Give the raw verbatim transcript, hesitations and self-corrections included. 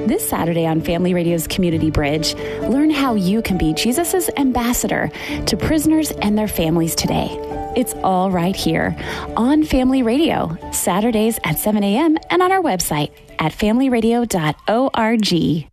This Saturday on Family Radio's Community Bridge, learn how you can be Jesus' ambassador to prisoners and their families today. It's all right here on Family Radio, Saturdays at seven a.m. and on our website at family radio dot org.